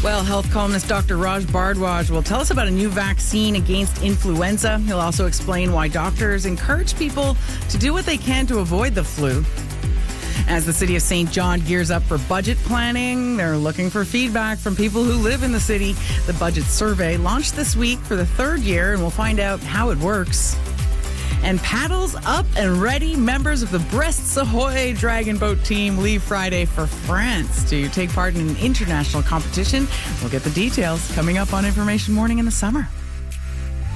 Well, health columnist Dr. Raj Bardwaj will tell us about a new vaccine against influenza. He'll also explain why doctors encourage people to do what they can to avoid the flu. As the city of St. John gears up for budget planning, they're looking for feedback from people who live in the city. The budget survey launched this week for the third year, and we'll find out how it works. And paddles up and ready, members of the Brest Ahoy Dragon Boat team leave Friday for France to take part in an international competition. We'll get the details coming up on Information Morning in the summer.